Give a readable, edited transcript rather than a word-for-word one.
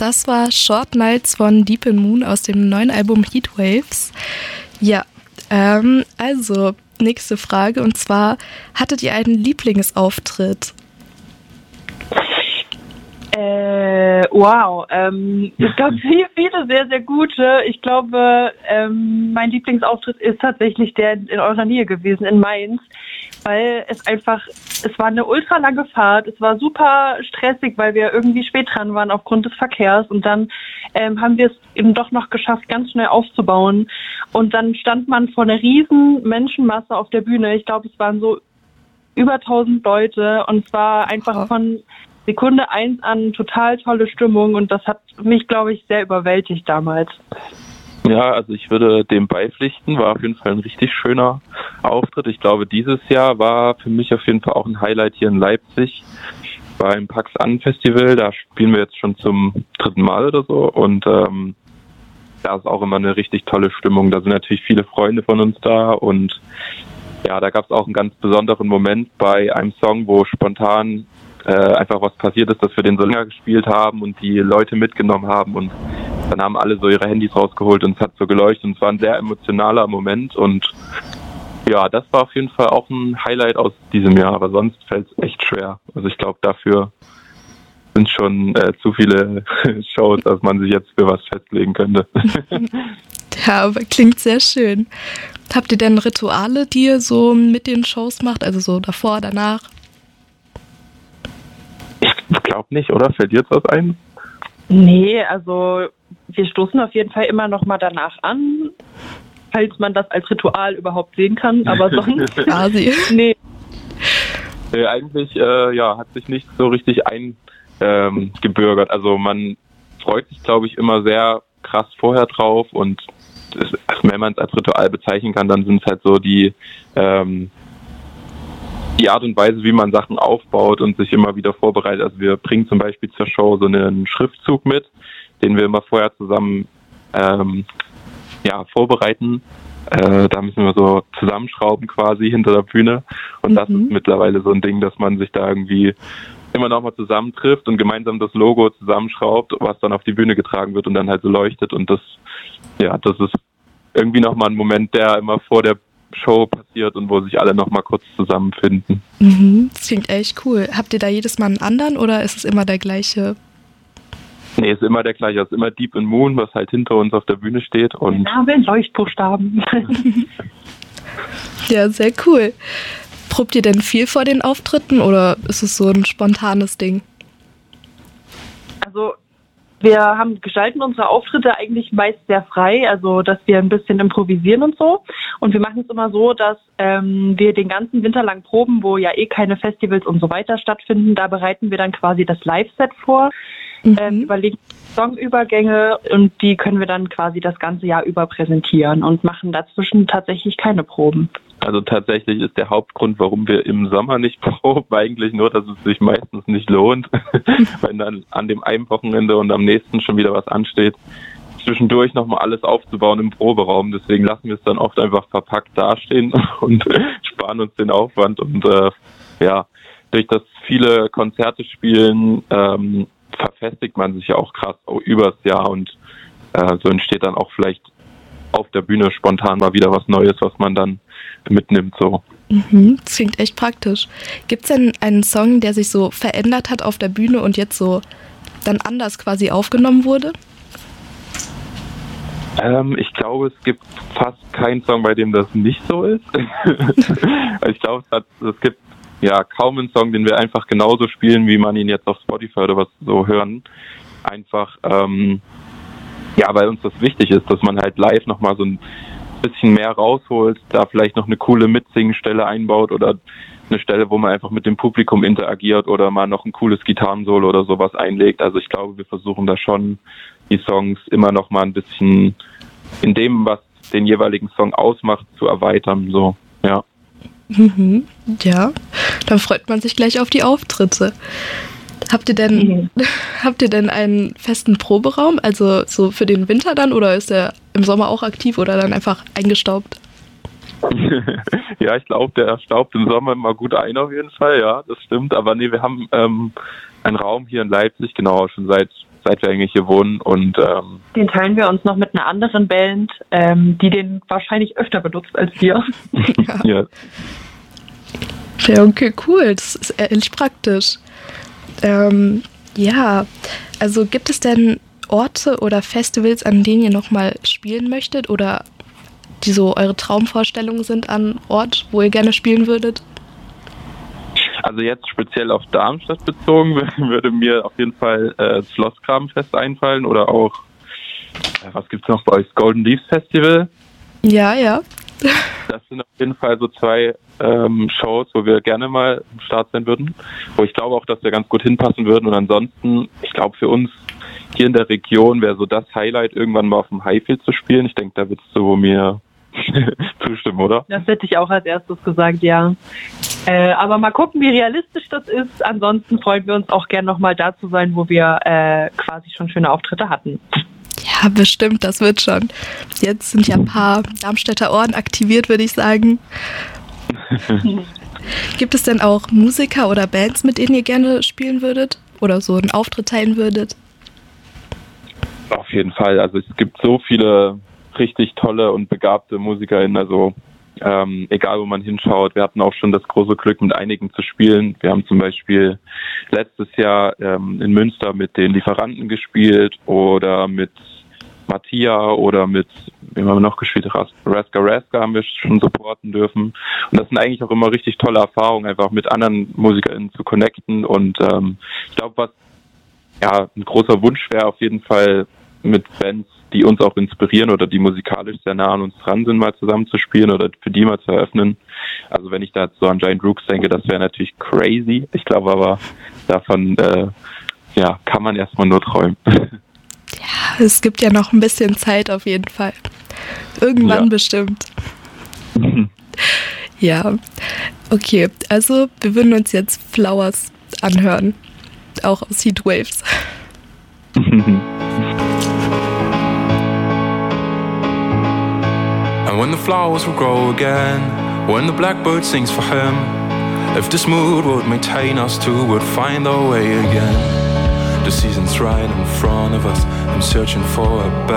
Das war Short Nights von Deep in Moon aus dem neuen Album Heatwaves. Ja, also nächste Frage, und zwar, hattet ihr einen Lieblingsauftritt? Wow. Es gab viele sehr, sehr gute. Ich glaube, mein Lieblingsauftritt ist tatsächlich der in eurer Nähe gewesen, in Mainz, weil es war eine ultra lange Fahrt. Es war super stressig, weil wir irgendwie spät dran waren aufgrund des Verkehrs, und dann haben wir es eben doch noch geschafft, ganz schnell aufzubauen, und dann stand man vor einer riesen Menschenmasse auf der Bühne. Ich glaube, es waren so über 1000 Leute, und es war einfach von Sekunde 1 an total tolle Stimmung, und das hat mich, glaube ich, sehr überwältigt damals. Ja, also ich würde dem beipflichten, war auf jeden Fall ein richtig schöner Auftritt. Ich glaube, dieses Jahr war für mich auf jeden Fall auch ein Highlight hier in Leipzig beim Pax An Festival. Da spielen wir jetzt schon zum 3. Mal oder so, und da ist auch immer eine richtig tolle Stimmung. Da sind natürlich viele Freunde von uns da, und ja, da gab es auch einen ganz besonderen Moment bei einem Song, wo spontan einfach was passiert ist, dass wir den so länger gespielt haben und die Leute mitgenommen haben, und dann haben alle so ihre Handys rausgeholt und es hat so geleuchtet, und es war ein sehr emotionaler Moment, und ja, das war auf jeden Fall auch ein Highlight aus diesem Jahr, aber sonst fällt es echt schwer. Also ich glaube, dafür sind schon zu viele Shows, dass man sich jetzt für was festlegen könnte. Ja, aber klingt sehr schön. Habt ihr denn Rituale, die ihr so mit den Shows macht, also so davor, danach? Ich glaube nicht, oder? Fällt dir jetzt was ein? Nee, also wir stoßen auf jeden Fall immer noch mal danach an, falls man das als Ritual überhaupt sehen kann, aber sonst quasi. Nee. Eigentlich hat sich nicht so richtig eingebürgert. Also man freut sich, glaube ich, immer sehr krass vorher drauf, und wenn man es als Ritual bezeichnen kann, dann sind es halt so die Art und Weise, wie man Sachen aufbaut und sich immer wieder vorbereitet. Also wir bringen zum Beispiel zur Show so einen Schriftzug mit, den wir immer vorher zusammen vorbereiten. Da müssen wir so zusammenschrauben quasi hinter der Bühne, und das ist mittlerweile so ein Ding, dass man sich da irgendwie immer noch mal zusammentrifft und gemeinsam das Logo zusammenschraubt, was dann auf die Bühne getragen wird und dann halt so leuchtet, und das ist irgendwie noch mal ein Moment, der immer vor der Show passiert und wo sich alle noch mal kurz zusammenfinden. Das klingt echt cool. Habt ihr da jedes Mal einen anderen, oder ist es immer der gleiche? Nee, ist immer der gleiche. Es ist immer Deep in Moon, was halt hinter uns auf der Bühne steht. Und der Name in Leuchtbuchstaben. Ja, sehr cool. Probt ihr denn viel vor den Auftritten, oder ist es so ein spontanes Ding? Also wir gestalten unsere Auftritte eigentlich meist sehr frei, also dass wir ein bisschen improvisieren und so. Und wir machen es immer so, dass wir den ganzen Winter lang proben, wo ja keine Festivals und so weiter stattfinden. Da bereiten wir dann quasi das Live-Set vor, überlegen Songübergänge, und die können wir dann quasi das ganze Jahr über präsentieren und machen dazwischen tatsächlich keine Proben. Also tatsächlich ist der Hauptgrund, warum wir im Sommer nicht proben, eigentlich nur, dass es sich meistens nicht lohnt, wenn dann an dem einen Wochenende und am nächsten schon wieder was ansteht, zwischendurch nochmal alles aufzubauen im Proberaum. Deswegen lassen wir es dann oft einfach verpackt dastehen und sparen uns den Aufwand. Und durch das viele Konzerte spielen, verfestigt man sich ja auch krass übers Jahr, und so entsteht dann auch vielleicht auf der Bühne spontan mal wieder was Neues, was man dann mitnimmt. So. Das klingt echt praktisch. Gibt es denn einen Song, der sich so verändert hat auf der Bühne und jetzt so dann anders quasi aufgenommen wurde? Ich glaube, es gibt fast keinen Song, bei dem das nicht so ist. Ich glaube, es gibt kaum einen Song, den wir einfach genauso spielen, wie man ihn jetzt auf Spotify oder was so hören. Einfach, weil uns das wichtig ist, dass man halt live nochmal so ein bisschen mehr rausholt, da vielleicht noch eine coole Mitsingstelle einbaut oder eine Stelle, wo man einfach mit dem Publikum interagiert oder mal noch ein cooles Gitarrensolo oder sowas einlegt. Also ich glaube, wir versuchen da schon die Songs immer noch mal ein bisschen in dem, was den jeweiligen Song ausmacht, zu erweitern. So, ja. Ja, dann freut man sich gleich auf die Auftritte. Habt ihr denn einen festen Proberaum, also so für den Winter dann, oder ist der im Sommer auch aktiv oder dann einfach eingestaubt? Ja, ich glaube, der staubt im Sommer immer gut ein auf jeden Fall, ja, das stimmt. Aber nee, wir haben einen Raum hier in Leipzig, genau, schon seit seit wir eigentlich hier wohnen. Und den teilen wir uns noch mit einer anderen Band, die den wahrscheinlich öfter benutzt als wir. Ja. Ja, okay, cool. Das ist ehrlich praktisch. Ja, also gibt es denn Orte oder Festivals, an denen ihr nochmal spielen möchtet oder die so eure Traumvorstellungen sind an Ort, wo ihr gerne spielen würdet? Also jetzt speziell auf Darmstadt bezogen würde mir auf jeden Fall das Schlossgrabenfest einfallen oder auch, was gibt's noch bei euch, das Golden Leaves Festival? Ja. Das sind auf jeden Fall so 2 Shows, wo wir gerne mal am Start sein würden, wo ich glaube auch, dass wir ganz gut hinpassen würden. Und ansonsten, ich glaube für uns hier in der Region wäre so das Highlight, irgendwann mal auf dem Highfield zu spielen. Ich denke, da würdest du mir zustimmen, oder? Das hätte ich auch als erstes gesagt, ja. Aber mal gucken, wie realistisch das ist. Ansonsten freuen wir uns auch gern nochmal da zu sein, wo wir quasi schon schöne Auftritte hatten. Ja, bestimmt, das wird schon. Jetzt sind ja ein paar Darmstädter Orden aktiviert, würde ich sagen. Gibt es denn auch Musiker oder Bands, mit denen ihr gerne spielen würdet? Oder so einen Auftritt teilen würdet? Auf jeden Fall. Also es gibt so viele richtig tolle und begabte MusikerInnen. Also egal, wo man hinschaut. Wir hatten auch schon das große Glück, mit einigen zu spielen. Wir haben zum Beispiel letztes Jahr in Münster mit den Lieferanten gespielt oder mit Mattia oder mit, wem haben wir noch gespielt? Raska haben wir schon supporten dürfen. Und das sind eigentlich auch immer richtig tolle Erfahrungen, einfach mit anderen MusikerInnen zu connecten. Und ich glaube, was ein großer Wunsch wäre, auf jeden Fall mit Bands, die uns auch inspirieren oder die musikalisch sehr nah an uns dran sind, mal zusammen zu spielen oder für die mal zu eröffnen. Also wenn ich da so an Giant Rooks denke, das wäre natürlich crazy. Ich glaube aber, davon kann man erstmal nur träumen. Ja, es gibt ja noch ein bisschen Zeit auf jeden Fall. Irgendwann bestimmt. Ja, okay. Also wir würden uns jetzt Flowers anhören. Auch aus Heatwaves. And when the flowers will grow again, when the blackbird sings for him, if this mood would maintain, us two would find our way again. The season's right in front of us, I'm searching for a better